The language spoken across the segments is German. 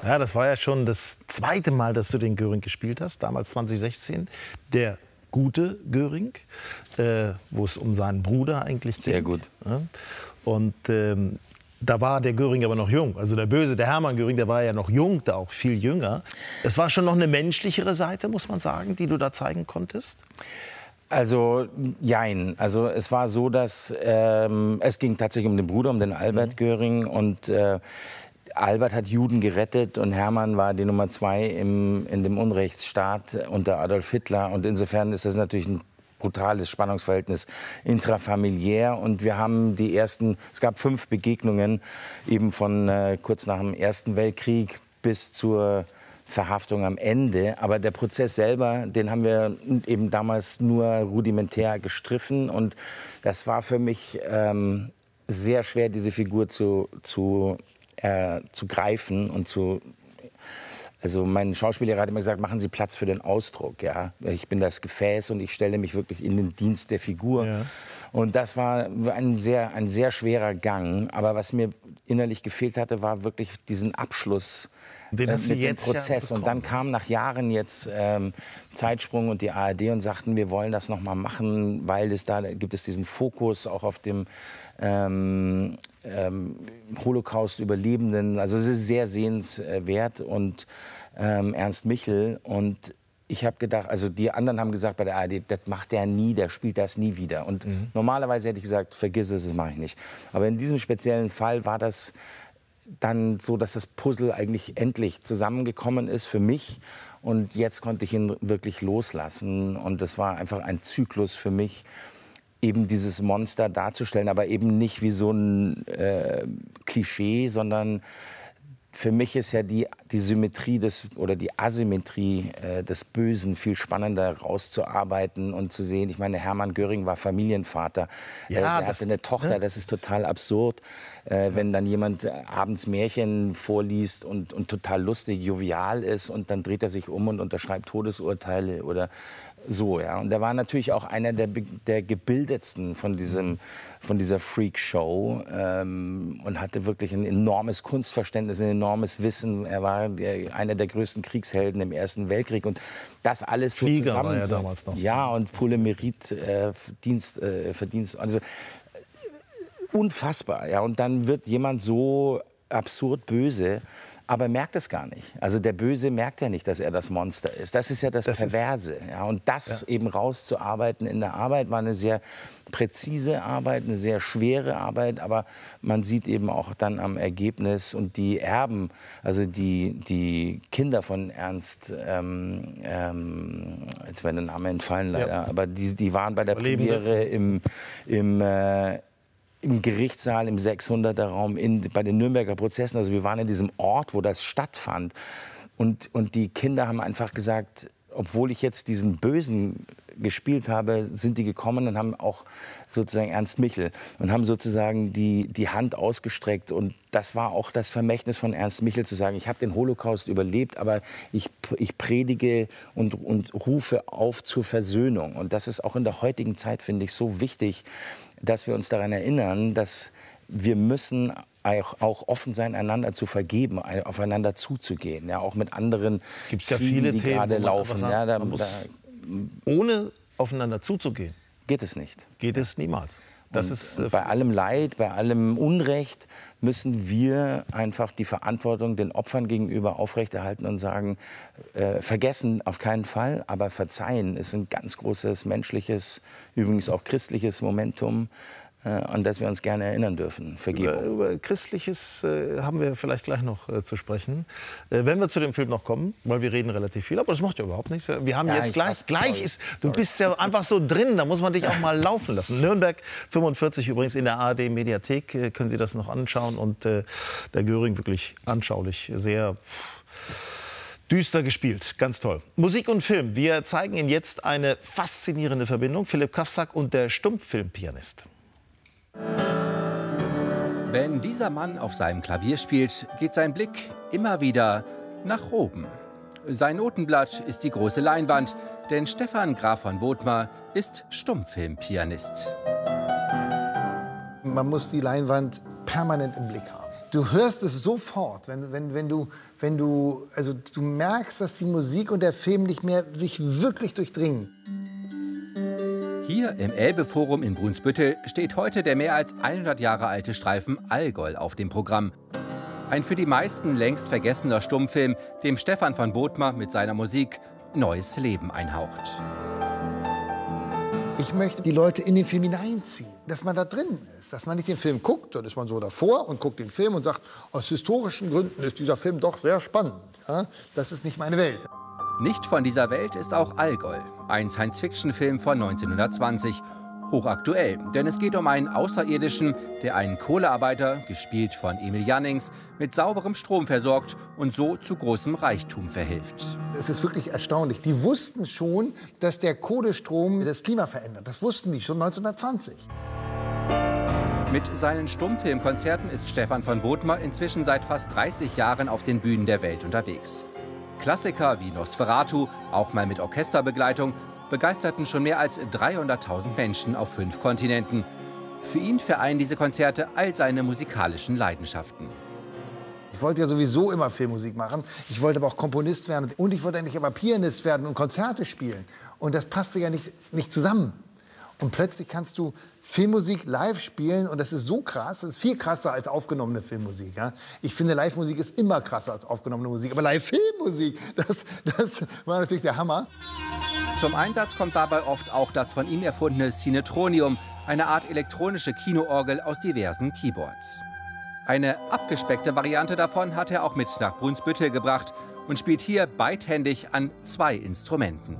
Ja, das war ja schon das zweite Mal, dass du den Göring gespielt hast, damals 2016. Der gute Göring, wo es um seinen Bruder eigentlich ging. Sehr gut. Ja? Und da war der Göring aber noch jung. Also der Böse, der Hermann Göring, der war ja noch jung, da auch viel jünger. Es war schon noch eine menschlichere Seite, muss man sagen, die du da zeigen konntest? Also, jein. Also es war so, dass es ging tatsächlich um den Bruder, um den Albert Göring. Und Albert hat Juden gerettet und Hermann war die Nummer 2 in dem Unrechtsstaat unter Adolf Hitler. Und insofern ist das natürlich ein brutales Spannungsverhältnis intrafamiliär. Und wir haben es gab 5 Begegnungen, eben von kurz nach dem Ersten Weltkrieg bis zur Verhaftung am Ende. Aber der Prozess selber, den haben wir eben damals nur rudimentär gestriffen. Und das war für mich sehr schwer, diese Figur zu greifen und also mein Schauspieler hat immer gesagt, machen Sie Platz für den Ausdruck. Ja? Ich bin das Gefäß und ich stelle mich wirklich in den Dienst der Figur. Ja. Und das war ein sehr schwerer Gang. Aber was mir innerlich gefehlt hatte, war wirklich diesen Abschluss mit dem Prozess. Und dann kam nach Jahren jetzt Zeitsprung und die ARD und sagten, wir wollen das noch mal machen, weil da gibt es diesen Fokus auch auf dem Holocaust-Überlebenden. Also es ist sehr sehenswert und Ernst Michel. Und ich habe gedacht, also die anderen haben gesagt bei der ARD, das macht der nie, der spielt das nie wieder. Und normalerweise hätte ich gesagt, vergiss es, das mache ich nicht. Aber in diesem speziellen Fall war das dann so, dass das Puzzle eigentlich endlich zusammengekommen ist für mich. Und jetzt konnte ich ihn wirklich loslassen. Und das war einfach ein Zyklus für mich, eben dieses Monster darzustellen, aber eben nicht wie so ein Klischee, sondern für mich ist ja die Symmetrie oder die Asymmetrie des Bösen viel spannender rauszuarbeiten und zu sehen. Ich meine, Hermann Göring war Familienvater. Ja, er hatte eine Tochter, das ist total absurd. Wenn dann jemand abends Märchen vorliest und total lustig, jovial ist und dann dreht er sich um und unterschreibt Todesurteile oder so, ja. Und er war natürlich auch einer der gebildetsten von dieser Freak-Show und hatte wirklich ein enormes Kunstverständnis, ein enormes Wissen. Er war einer der größten Kriegshelden im Ersten Weltkrieg und das alles so Flieger zusammen. War ja damals noch. Ja, und Polymerit, Verdienst, also unfassbar. Ja. Und dann wird jemand so absurd böse, aber merkt es gar nicht. Also der Böse merkt ja nicht, dass er das Monster ist. Das ist ja das Perverse. Ja. Und das eben rauszuarbeiten in der Arbeit war eine sehr präzise Arbeit, eine sehr schwere Arbeit. Aber man sieht eben auch dann am Ergebnis und die Erben, also die Kinder von Ernst, jetzt wird der Name entfallen leider, aber die waren bei der Premiere im Gerichtssaal, im 600er Raum, bei den Nürnberger Prozessen. Also wir waren in diesem Ort, wo das stattfand. Und die Kinder haben einfach gesagt, obwohl ich jetzt diesen Bösen gespielt habe, sind die gekommen und haben auch sozusagen Ernst Michel und haben sozusagen die Hand ausgestreckt. Und das war auch das Vermächtnis von Ernst Michel, zu sagen, ich habe den Holocaust überlebt, aber ich predige und rufe auf zur Versöhnung. Und das ist auch in der heutigen Zeit, finde ich, so wichtig, dass wir uns daran erinnern, dass wir müssen auch offen sein, einander zu vergeben, aufeinander zuzugehen, ja, auch mit anderen Gibt's ja viele die Themen, gerade laufen. Sagt, ja, ohne aufeinander zuzugehen, geht es nicht. Geht es niemals. Das ist, bei allem Leid, bei allem Unrecht müssen wir einfach die Verantwortung den Opfern gegenüber aufrechterhalten und sagen, vergessen auf keinen Fall, aber verzeihen ist ein ganz großes menschliches, übrigens auch christliches Momentum, an das wir uns gerne erinnern dürfen. Vergebung. Über Christliches haben wir vielleicht gleich noch zu sprechen. Wenn wir zu dem Film noch kommen, weil wir reden relativ viel, aber das macht ja überhaupt nichts. Wir haben jetzt du bist ja einfach so drin, da muss man dich auch mal laufen lassen. Nürnberg 45 übrigens in der ARD Mediathek, können Sie das noch anschauen. Und der Göring wirklich anschaulich, sehr düster gespielt, ganz toll. Musik und Film, wir zeigen Ihnen jetzt eine faszinierende Verbindung. Philipp Kawsak und der Stummfilmpianist. Wenn dieser Mann auf seinem Klavier spielt, geht sein Blick immer wieder nach oben. Sein Notenblatt ist die große Leinwand, denn Stefan Graf von Bothmer ist Stummfilmpianist. Man muss die Leinwand permanent im Blick haben. Du hörst es sofort, wenn du merkst, dass die Musik und der Film nicht mehr sich wirklich durchdringen. Hier im Elbe-Forum in Brunsbüttel steht heute der mehr als 100 Jahre alte Streifen Allgäu auf dem Programm. Ein für die meisten längst vergessener Stummfilm, dem Stephan von Bothmer mit seiner Musik neues Leben einhaucht. Ich möchte die Leute in den Film hineinziehen, dass man da drin ist, dass man nicht den Film guckt, dann ist man so davor und guckt den Film und sagt, aus historischen Gründen ist dieser Film doch sehr spannend. Ja, das ist nicht meine Welt. Nicht von dieser Welt ist auch Allgäu, ein Science-Fiction-Film von 1920. Hochaktuell, denn es geht um einen Außerirdischen, der einen Kohlearbeiter, gespielt von Emil Jannings, mit sauberem Strom versorgt und so zu großem Reichtum verhilft. Es ist wirklich erstaunlich. Die wussten schon, dass der Kohlestrom das Klima verändert. Das wussten die schon 1920. Mit seinen Stummfilmkonzerten ist Stephan von Bothmer inzwischen seit fast 30 Jahren auf den Bühnen der Welt unterwegs. Klassiker wie Nosferatu, auch mal mit Orchesterbegleitung, begeisterten schon mehr als 300.000 Menschen auf 5 Kontinenten. Für ihn vereinen diese Konzerte all seine musikalischen Leidenschaften. Ich wollte ja sowieso immer Filmmusik machen. Ich wollte aber auch Komponist werden. Und ich wollte eigentlich aber Pianist werden und Konzerte spielen. Und das passte ja nicht zusammen. Und plötzlich kannst du Filmmusik live spielen und das ist so krass, das ist viel krasser als aufgenommene Filmmusik. Ja? Ich finde, Live-Musik ist immer krasser als aufgenommene Musik, aber Live-Filmmusik, das war natürlich der Hammer. Zum Einsatz kommt dabei oft auch das von ihm erfundene Cinetronium, eine Art elektronische Kinoorgel aus diversen Keyboards. Eine abgespeckte Variante davon hat er auch mit nach Brunsbüttel gebracht und spielt hier beidhändig an 2 Instrumenten.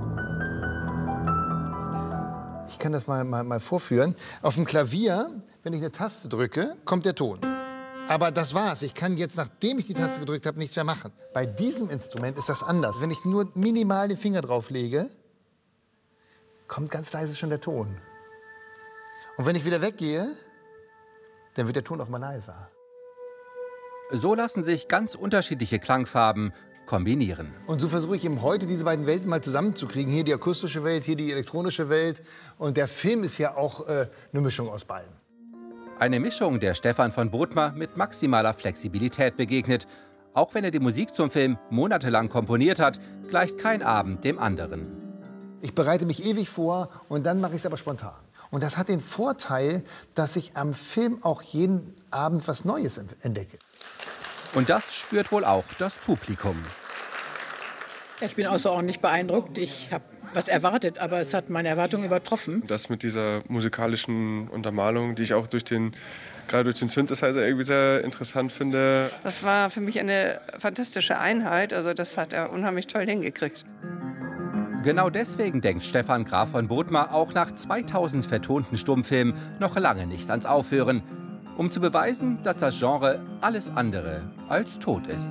Ich kann das mal vorführen. Auf dem Klavier, wenn ich eine Taste drücke, kommt der Ton. Aber das war's. Ich kann jetzt, nachdem ich die Taste gedrückt habe, nichts mehr machen. Bei diesem Instrument ist das anders. Wenn ich nur minimal den Finger drauf lege, kommt ganz leise schon der Ton. Und wenn ich wieder weggehe, dann wird der Ton auch mal leiser. So lassen sich ganz unterschiedliche Klangfarben kombinieren. Und so versuche ich eben heute, diese beiden Welten mal zusammenzukriegen. Hier die akustische Welt, hier die elektronische Welt. Und der Film ist ja auch eine Mischung aus beiden. Eine Mischung, der Stephan von Bothmer mit maximaler Flexibilität begegnet. Auch wenn er die Musik zum Film monatelang komponiert hat, gleicht kein Abend dem anderen. Ich bereite mich ewig vor und dann mache ich es aber spontan. Und das hat den Vorteil, dass ich am Film auch jeden Abend was Neues entdecke. Und das spürt wohl auch das Publikum. Ich bin außerordentlich beeindruckt. Ich habe was erwartet, aber es hat meine Erwartungen übertroffen. Das mit dieser musikalischen Untermalung, die ich auch gerade durch den Synthesizer irgendwie sehr interessant finde. Das war für mich eine fantastische Einheit. Also das hat er unheimlich toll hingekriegt. Genau deswegen denkt Stephan Graf von Bothmer auch nach 2000 vertonten Stummfilmen noch lange nicht ans Aufhören, um zu beweisen, dass das Genre alles andere als tot ist.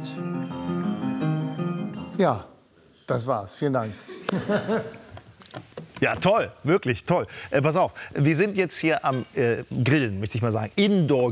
Ja, das war's. Vielen Dank. Ja, toll, wirklich toll. Pass auf, wir sind jetzt hier am Grillen, möchte ich mal sagen. Indoor